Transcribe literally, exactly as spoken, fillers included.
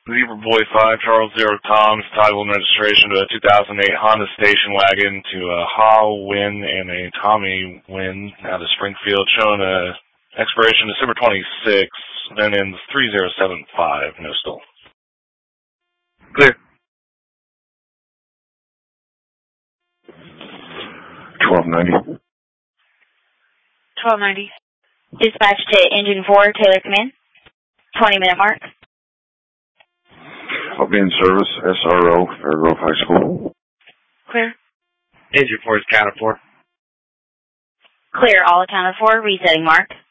Zebra Boy five, Charles Zero Tom's toggle registration to a two thousand eight Honda station wagon to a Ha Win and a Tommy Win out of Springfield, showing a expiration December twenty-sixth, then ends three zero seven five, no still. Clear. twelve ninety. twelve ninety. Dispatch to Engine four, Taylor, come in. twenty minute mark. I'll be in service, S R O, Fairgrove High School. Clear. Engine four is counted for. Clear, all accounted for. Resetting mark.